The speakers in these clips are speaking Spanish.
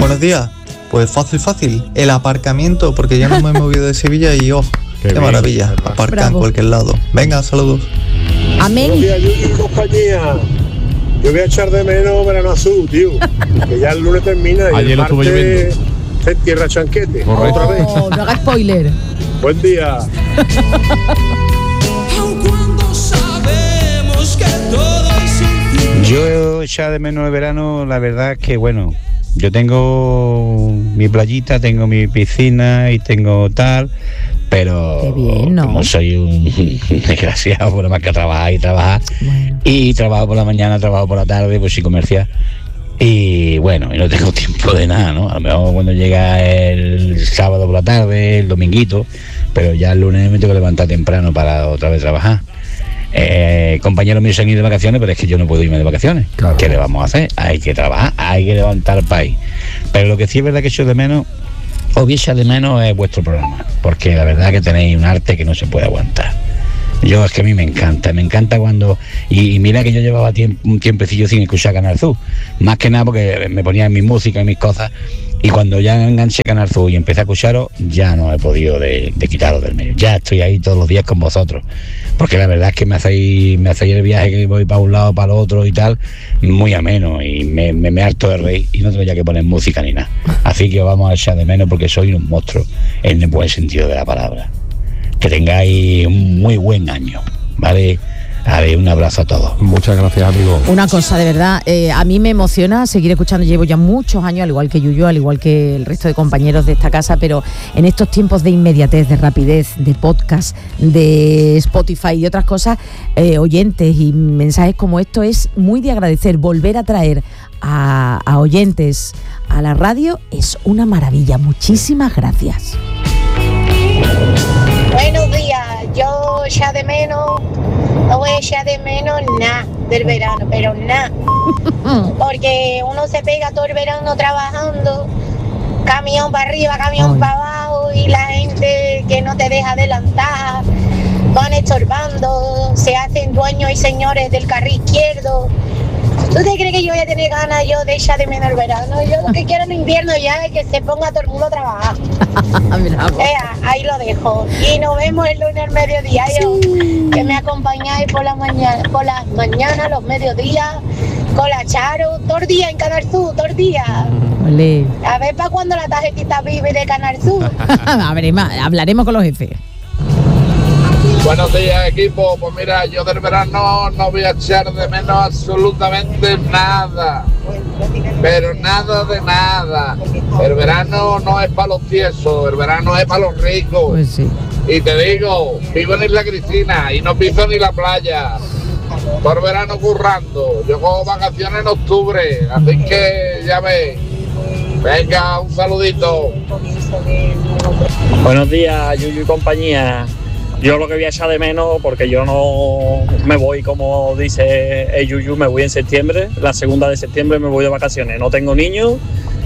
Buenos días. Pues fácil. El aparcamiento, porque ya no me he movido de Sevilla y qué maravilla. Aparcar en cualquier lado. Venga, saludos. Amén. Buenos días, Yuyu y compañía. Yo voy a echar de menos Verano Azul, tío. Que ya el lunes termina y ayer el lo estuve martes se tierra chanquete. Correcto. Otra vez. No haga spoiler. Buen día. Yo echaba de menos el verano, la verdad es que bueno, yo tengo mi playita, tengo mi piscina y tengo tal, pero qué bien, ¿no? como soy un desgraciado, por lo más que trabajar, bueno. Y trabajo por la mañana, trabajo por la tarde, pues sí comercial. Y bueno, y no tengo tiempo de nada, ¿no? A lo mejor cuando llega el sábado por la tarde, el dominguito, pero ya el lunes me tengo que levantar temprano para otra vez trabajar. Compañeros míos se han ido de vacaciones, pero es que yo no puedo irme de vacaciones. Claro. ¿Qué le vamos a hacer? Hay que trabajar, hay que levantar el país. Pero lo que sí es verdad que echo de menos, os voy a echar de menos, es vuestro programa, porque la verdad que tenéis un arte que no se puede aguantar. Yo es que a mí me encanta cuando... Y mira que yo llevaba un tiempecillo sin escuchar Canal Sur, más que nada porque me ponía en mi música y mis cosas, y cuando ya enganché Canal Sur y empecé a escucharos, ya no he podido de quitaros del medio. Ya estoy ahí todos los días con vosotros, porque la verdad es que me hacéis el viaje que voy para un lado, para el otro y tal, muy ameno, y me harto de reír y no tengo ya que poner música ni nada. Así que os vamos a echar de menos porque sois un monstruo en el buen sentido de la palabra. Que tengáis un muy buen año, ¿vale? Vale, un abrazo a todos. Muchas gracias, amigo. Una cosa, de verdad, a mí me emociona seguir escuchando, llevo ya muchos años, al igual que Yuyu, al igual que el resto de compañeros de esta casa, pero en estos tiempos de inmediatez, de rapidez, de podcast, de Spotify y otras cosas, oyentes y mensajes como esto, es muy de agradecer. Volver a traer a oyentes a la radio es una maravilla. Muchísimas gracias. Buenos días, yo ya de menos, no voy a echar de menos nada del verano, pero nada. Porque uno se pega todo el verano trabajando, camión para arriba, camión para abajo, y la gente que no te deja adelantar, van estorbando, se hacen dueños y señores del carril izquierdo. ¿Tú te crees que yo voy a tener ganas yo de echar de menos el verano? Yo lo que quiero en invierno ya es que se ponga todo el mundo a trabajar. Ahí lo dejo. Y nos vemos el lunes al mediodía. Yo, que me acompañáis por las mañanas, los mediodías, con la Charo, todo el día en Canal Sur, todo el día. Olé. A ver para cuando la tarjetita vive de Canal Sur. Hablaremos con los jefes. Buenos días, equipo. Pues mira, yo del verano no voy a echar de menos absolutamente nada, pero nada de nada. El verano no es para los tiesos, el verano es para los ricos. Pues sí. Y te digo, vivo en Isla Cristina y no piso ni la playa. Por verano currando, yo cojo vacaciones en octubre, así que ya ves. Venga, un saludito. Buenos días, Yuyu y compañía. Yo lo que voy a echar de menos, porque yo no me voy, como dice el Yuyu, me voy en septiembre, la segunda de septiembre me voy de vacaciones. No tengo niños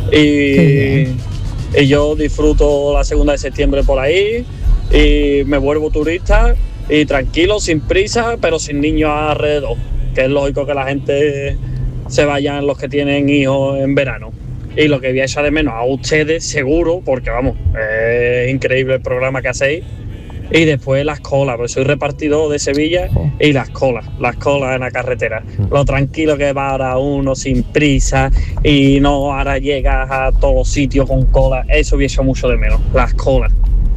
y yo disfruto la segunda de septiembre por ahí y me vuelvo turista y tranquilo, sin prisa, pero sin niños alrededor, que es lógico que la gente se vayan los que tienen hijos en verano. Y lo que voy a echar de menos a ustedes, seguro, porque vamos, es increíble el programa que hacéis. Y después las colas, porque soy repartidor de Sevilla y las colas en la carretera. Lo tranquilo que va ahora uno sin prisa y no ahora llegas a todos los sitios con cola. Eso hubiese mucho de menos, las colas.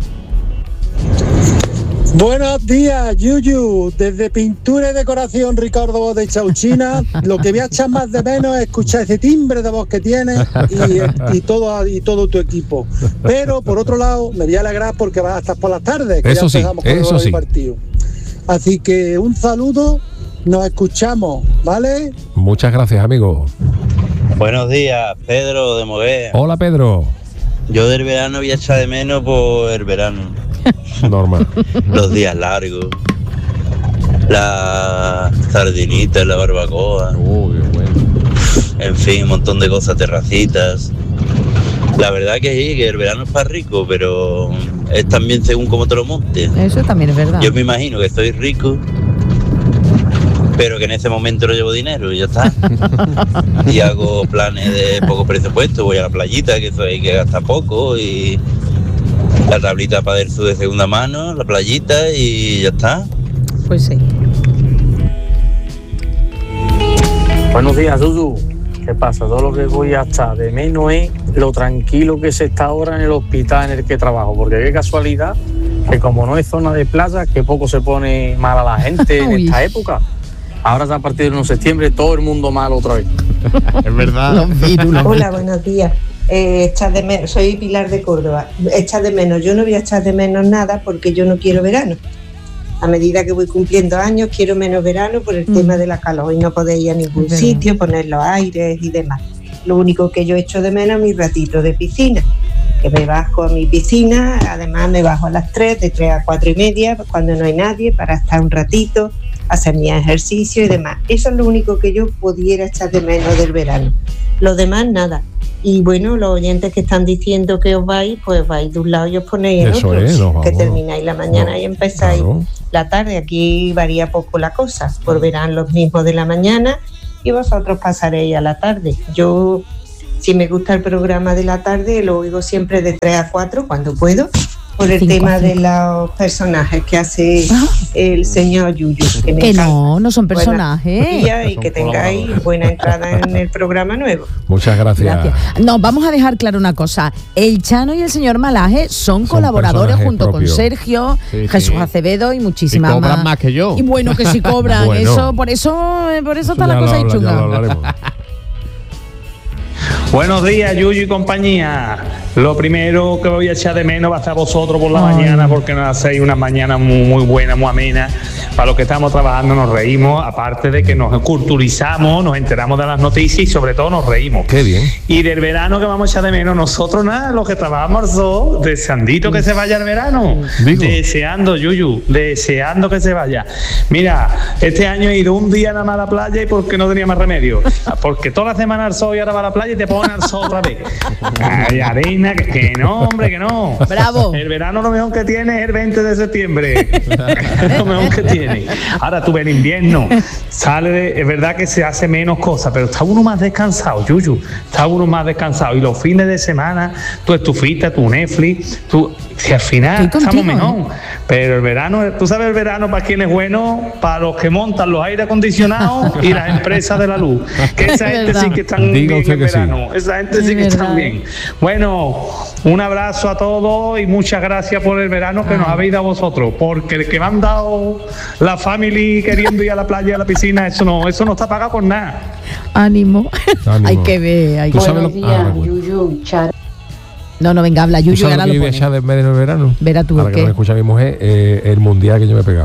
Buenos días, Yuyu. Desde Pintura y Decoración Ricardo de Chauchina, lo que voy a echar más de menos es escuchar ese timbre de voz que tienes y todo tu equipo. Pero por otro lado, me voy a alegrar porque vas a estar por las tardes, que eso ya empezamos sí, con el partido. Así que un saludo, nos escuchamos, ¿vale? Muchas gracias, amigo. Buenos días, Pedro de Moguer. Hola, Pedro. Yo del verano voy a echar de menos por el verano. Normal. Los días largos, la sardinita, la barbacoa, qué bueno. En fin, un montón de cosas, terracitas. La verdad que sí, que el verano es para rico, pero es también según cómo te lo montes. Eso también es verdad. Yo me imagino que estoy rico, pero que en ese momento no llevo dinero y ya está. Y hago planes de poco presupuesto, voy a la playita, que eso hay que gastar poco, y la tablita para el sur de segunda mano, la playita y ya está. Pues sí. Buenos días, Dudu. ¿Qué pasa? Todo lo que voy a echar de menos es lo tranquilo que se está ahora en el hospital en el que trabajo, porque qué casualidad que como no es zona de playa, que poco se pone mal a la gente en esta época. Ahora a partir del 1 de septiembre todo el mundo mal otra vez. Es verdad. Hola, buenos días. Echas de menos, soy Pilar de Córdoba. Echas de menos, yo no voy a echar de menos nada porque yo no quiero verano. A medida que voy cumpliendo años quiero menos verano por el tema de la calor y no podéis ir a ningún sitio, poner los aires y demás. Lo único que yo echo de menos es mi ratito de piscina, que me bajo a mi piscina, además me bajo a las 3, de 3 a 4 y media, cuando no hay nadie, para estar un ratito, hacer mi ejercicio y demás. Eso es lo único que yo pudiera echar de menos del verano. Lo demás, nada. Y bueno, los oyentes que están diciendo que os vais, pues vais de un lado y os ponéis en otro, que termináis la mañana y empezáis la tarde. Aquí varía poco la cosa, volverán los mismos de la mañana y vosotros pasaréis a la tarde. Yo, si me gusta el programa de la tarde, lo oigo siempre de 3 a 4 cuando puedo, por el tema de los personajes que hace el señor Yuyu. Que no son personajes. Y que tengáis buena entrada en el programa nuevo. Muchas gracias. No, vamos a dejar claro una cosa. El Chano y el señor Malaje son colaboradores junto con Sergio, Jesús Acevedo y muchísimas más. Cobran más que yo. Y bueno, que sí cobran. Bueno, por eso está la cosa ahí chunga. Buenos días, Yuyu y compañía. Lo primero que voy a echar de menos va a ser vosotros por la mañana, porque nos hacéis una mañana muy buena, muy amena. Para los que estamos trabajando nos reímos, aparte de que nos culturizamos, nos enteramos de las noticias y sobre todo nos reímos. Qué bien. Y del verano que vamos a echar de menos, nosotros nada, los que trabajamos dos, deseandito que se vaya el verano. Deseando, Yuyu, deseando que se vaya. Mira, este año he ido un día nada más a la playa y porque no tenía más remedio. Porque toda la semana al sol y ahora va a la playa y te ponen al sol otra vez. Ay, arena, que no, hombre, que no. Bravo. El verano lo mejor que tiene es el 20 de septiembre. Es lo mejor que tiene. Ahora tú ves el invierno, es verdad que se hace menos cosas, pero está uno más descansado, Yuyu. Está uno más descansado. Y los fines de semana, tu estufita, tu Netflix, si al final estamos mejor. Pero el verano, tú sabes el verano para quién es bueno, para los que montan los aire acondicionados y las empresas de la luz. Que esa gente sí que están bien en verano. Esa gente sí que están bien. Bueno, un abrazo a todos y muchas gracias por el verano que nos habéis dado vosotros, porque el que me han dado la family queriendo ir a la playa, a la piscina, eso no está pagado por nada. Ánimo. Hay que ver. Buenos días, Yuyu, Charo. No, venga, habla Yuyu. ¿Tú sabes lo que yo voy a echar de menos en el verano? Verá tú, ahora que no me escucha mi mujer, el mundial que yo me he pegado.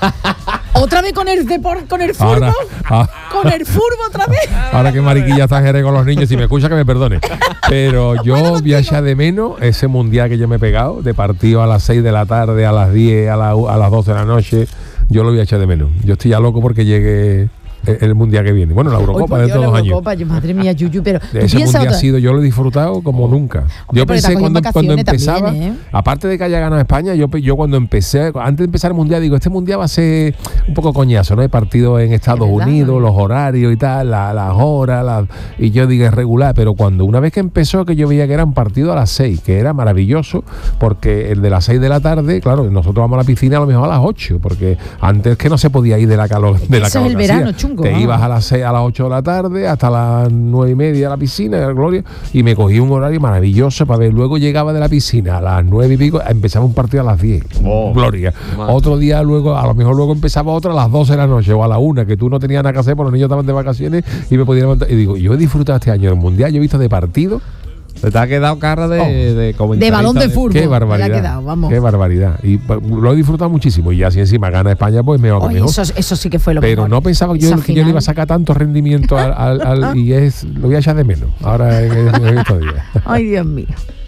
¿Otra vez con el furbo? ¿Con el furbo otra vez? Ahora que Mariquilla está en Jerez con los niños, si me escucha que me perdone. Pero yo voy a echar de menos ese mundial que yo me he pegado, de partido a las 6 de la tarde, a las 10, a las 12 de la noche. Yo lo voy a echar de menos. Yo estoy ya loco porque llegue el mundial que viene. Bueno, la Eurocopa de todos los años. Madre mía, Yuyu, pero ese mundial yo lo he disfrutado como nunca. Yo pensé cuando empezaba, también, aparte de que haya ganado España, yo cuando empecé, antes de empezar el mundial, digo, este mundial va a ser un poco coñazo, ¿no? Hay partidos en Estados Unidos, los horarios y tal, las horas, y yo digo, es regular, pero cuando una vez que empezó, que yo veía que era un partido a las 6, que era maravilloso, porque el de las 6 de la tarde, claro, nosotros vamos a la piscina a lo mejor a las 8, porque antes que no se podía ir de la calor. Eso es el verano, chungo. Te ibas a las 6, a las 8 de la tarde hasta las 9 y media a la piscina, Gloria, y me cogí un horario maravilloso para ver. Luego llegaba de la piscina a las 9 y pico, empezaba un partido a las 10. Gloria. Otro día luego, a lo mejor luego empezaba otro a las 12 de la noche o a la 1, que tú no tenías nada que hacer porque los niños estaban de vacaciones y me podían levantar. Y digo, yo he disfrutado este año del mundial, yo he visto de partido. Te ha quedado cara de balón de fútbol. Qué barbaridad. Qué barbaridad. Y lo he disfrutado muchísimo. Y ya si encima gana España, pues me va conmigo. Eso sí que fue lo mejor. Pero no pensaba que yo le iba a sacar tanto rendimiento y lo voy a echar de menos ahora en estos días. Ay, Dios mío.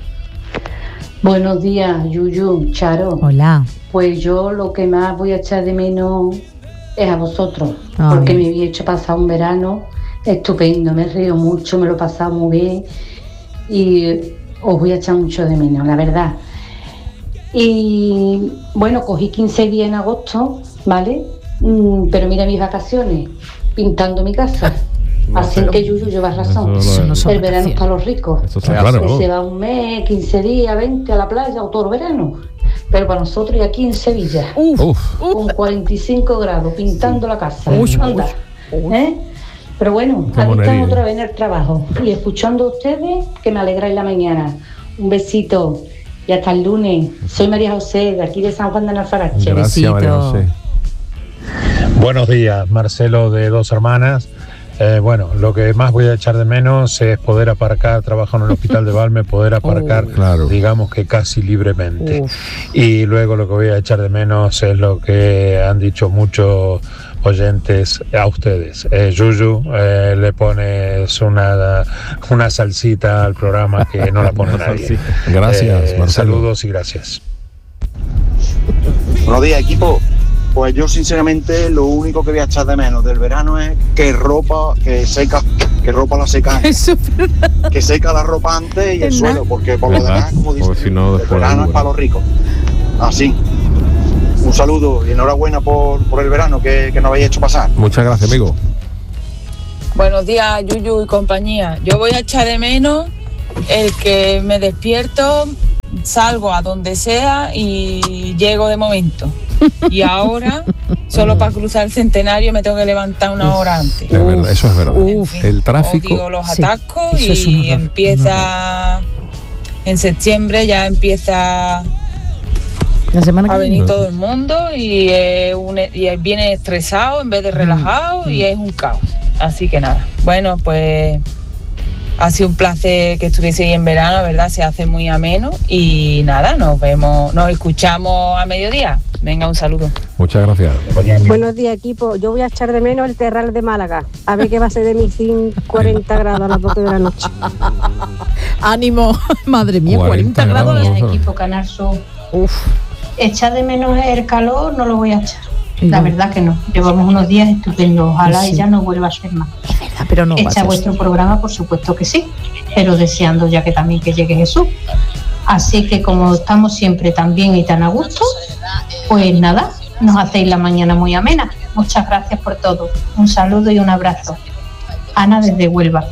Buenos días, Yuyu, Charo. Hola. Pues yo lo que más voy a echar de menos es a vosotros, porque me había hecho pasar un verano estupendo. Me río mucho, me lo he pasado muy bien. Y os voy a echar mucho de menos, la verdad. Y bueno, cogí 15 días en agosto, ¿vale? pero mira mis vacaciones, pintando mi casa. Así que Yuyu lleva razón. El verano es para los ricos. Que se va un mes, 15 días, 20 a la playa o todo el verano. Pero para nosotros y aquí en Sevilla, con 45 grados, pintando la casa. Anda. Pero bueno, aquí estamos otra vez en el trabajo y escuchando a ustedes, que me alegráis la mañana. Un besito y hasta el lunes. Soy María José, de aquí de San Juan de Alfarache. Gracias, María José. Buenos días, Marcelo de Dos Hermanas. Bueno, lo que más voy a echar de menos es poder aparcar, trabajo en el hospital de Valme, poder aparcar, digamos que casi libremente. Y luego lo que voy a echar de menos es lo que han dicho muchos oyentes a ustedes. Yuyu, le pones una salsita al programa que no la pone nadie. Gracias, Marcelo. Saludos y gracias. Buenos días, equipo. Pues yo sinceramente lo único que voy a echar de menos del verano es que ropa la seca, que seca la ropa antes y el suelo, porque por lo demás, como dicen, si no, el verano es para los ricos. Así. Un saludo y enhorabuena por el verano que nos habéis hecho pasar. Muchas gracias, amigo. Buenos días, Yuyu y compañía. Yo voy a echar de menos el que me despierto, salgo a donde sea y llego de momento. Y ahora, solo para cruzar el Centenario me tengo que levantar una hora antes. Es verdad, eso es verdad. El tráfico. Digo, los atascos y empieza en septiembre, ya empieza la semana a venir todo el mundo y viene estresado en vez de relajado y es un caos. Así que nada, bueno, pues ha sido un placer que estuvieseis en verano, la verdad, se hace muy ameno y nada, nos escuchamos a mediodía. Venga, un saludo. Muchas gracias. Buenos días, equipo. Yo voy a echar de menos el terral de Málaga. A ver qué va a ser de mis 40 grados a las 12 de la noche. Ánimo, madre mía, 40 grados. Equipo Canal Sur. Echar de menos el calor no lo voy a echar. La verdad que no. Llevamos unos días estupendos. Ojalá ya no vuelva a ser más. Es verdad, pero no. Echa vuestro programa, por supuesto que sí. Pero deseando ya que también que llegue Jesús. Así que como estamos siempre tan bien y tan a gusto, pues nada, nos hacéis la mañana muy amena. Muchas gracias por todo. Un saludo y un abrazo. Ana desde Huelva.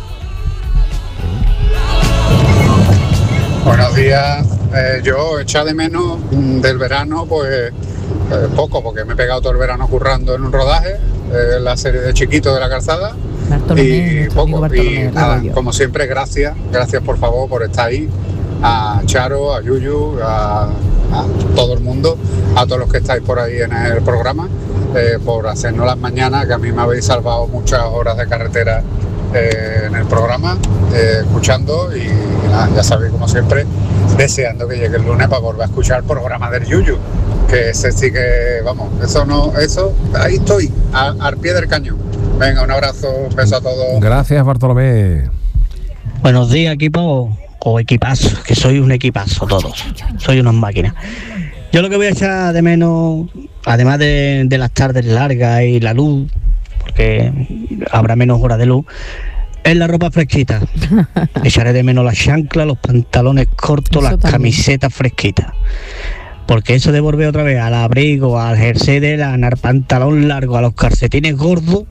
Buenos días. Yo echar de menos del verano, pues poco, porque me he pegado todo el verano currando en un rodaje, la serie de Chiquito de la Calzada. Y poco. Y nada, como siempre, gracias por favor por estar ahí. A Charo, a Yuyu, a todo el mundo, a todos los que estáis por ahí en el programa, por hacernos las mañanas, que a mí me habéis salvado muchas horas de carretera en el programa, escuchando y nada, ya sabéis, como siempre, deseando que llegue el lunes para volver a escuchar el programa del Yuyu, que ese sí que, vamos, eso, ahí estoy, al pie del cañón. Venga, un abrazo, un beso a todos. Gracias, Bartolomé. Buenos días, equipo. O equipazo, que soy un equipazo todos, soy unas máquinas. Yo lo que voy a echar de menos, además de las tardes largas y la luz, porque habrá menos horas de luz, es la ropa fresquita. Echaré de menos las chanclas, los pantalones cortos, las camisetas fresquitas. Porque eso de volver otra vez al abrigo, al jersey de lana, al pantalón largo, a los calcetines gordos,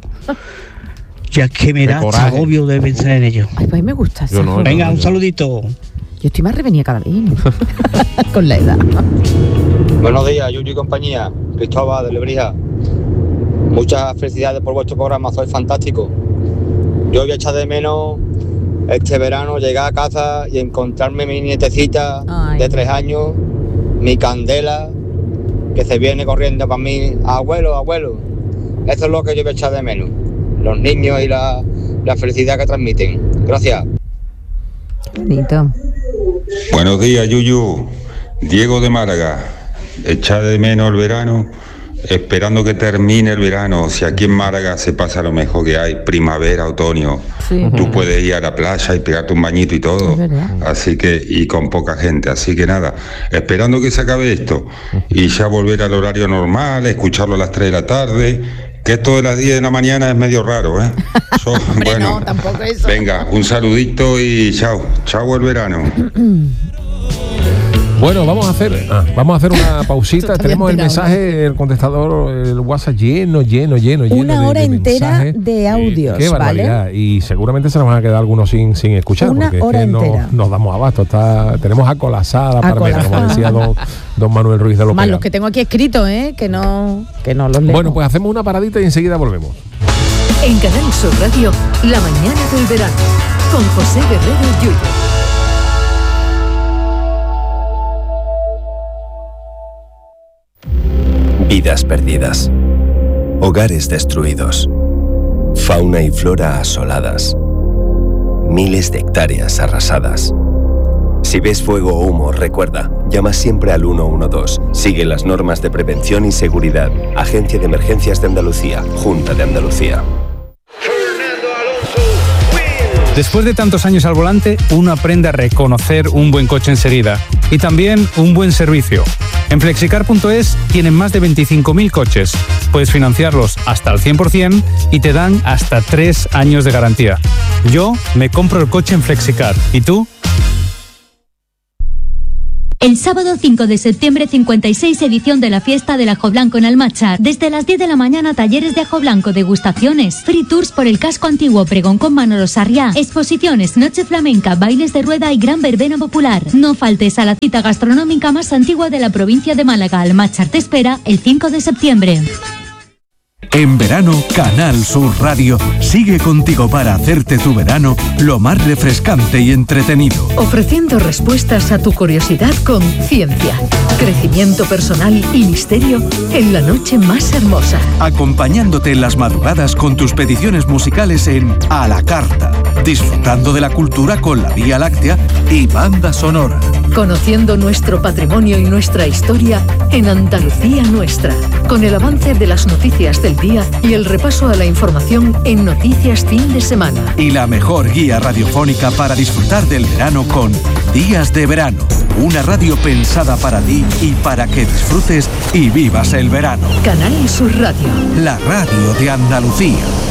ya es que me da agobio de pensar en ello. Ay, pues me gusta. Venga, un saludito. Yo estoy más revenida cada vez con la edad. Buenos días, Yuyu y compañía. Cristóbal de Lebrija. Muchas felicidades por vuestro programa, sois fantástico. Yo voy a echar de menos este verano llegar a casa y encontrarme mi nietecita de 3 años, mi Candela, que se viene corriendo para mí. Abuelo. Eso es lo que yo voy a echar de menos. Los niños y la felicidad que transmiten. Gracias. Bonito. Buenos días, Yuyu. Diego de Málaga. Echar de menos el verano, esperando que termine el verano. Si aquí en Málaga se pasa lo mejor que hay, primavera, otoño, tú puedes ir a la playa y pegarte un bañito y todo. Así que, y con poca gente. Así que nada, esperando que se acabe esto y ya volver al horario normal, escucharlo a las 3 de la tarde. Que esto de las 10 de la mañana es medio raro, ¿eh? Bueno, no, tampoco eso. Venga, un saludito y chao el verano. Bueno, vamos a hacer una pausita. Tenemos el mensaje, el contestador, el WhatsApp lleno. Una hora entera mensajes. de audios, Qué barbaridad. ¿vale? Y seguramente se nos van a quedar algunos sin escuchar. Una porque hora es que entera. nos damos abasto. Tenemos acolazada la palmera, como decía don Manuel Ruiz de López. Más los que tengo aquí escritos, que no los leo. Bueno, pues hacemos una paradita y enseguida volvemos. En Canal Sur Radio, La mañana del verano, con José Guerrero Yuyu. Vidas perdidas, hogares destruidos, fauna y flora asoladas, miles de hectáreas arrasadas. Si ves fuego o humo, recuerda, llama siempre al 112. Sigue las normas de prevención y seguridad. Agencia de Emergencias de Andalucía, Junta de Andalucía. Después de tantos años al volante, uno aprende a reconocer un buen coche enseguida y también un buen servicio. En Flexicar.es tienen más de 25.000 coches. Puedes financiarlos hasta al 100% y te dan hasta 3 años de garantía. Yo me compro el coche en Flexicar. ¿Y tú? El sábado 5 de septiembre, 56 edición de la fiesta del ajo blanco en Almachar. Desde las 10 de la mañana, talleres de ajo blanco, degustaciones, free tours por el casco antiguo, pregón con Manolo Sarriá, exposiciones, noche flamenca, bailes de rueda y gran verbena popular. No faltes a la cita gastronómica más antigua de la provincia de Málaga. Almachar te espera el 5 de septiembre. En verano, Canal Sur Radio sigue contigo para hacerte tu verano lo más refrescante y entretenido. Ofreciendo respuestas a tu curiosidad con ciencia, crecimiento personal y misterio en la noche más hermosa. Acompañándote en las madrugadas con tus peticiones musicales en A la Carta. Disfrutando de la cultura con la Vía Láctea y banda sonora. Conociendo nuestro patrimonio y nuestra historia en Andalucía Nuestra. Con el avance de las noticias del día y el repaso a la información en Noticias Fin de Semana. Y la mejor guía radiofónica para disfrutar del verano con Días de Verano. Una radio pensada para ti y para que disfrutes y vivas el verano. Canal Sur Radio. La radio de Andalucía.